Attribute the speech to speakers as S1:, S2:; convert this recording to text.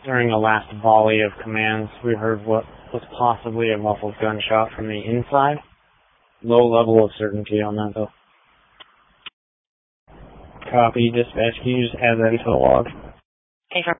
S1: During the last volley of commands, we heard what was possibly a muffled gunshot from the inside. Low level of certainty on that, though. Copy, dispatch. Can you just add that into the log?
S2: Affirmative.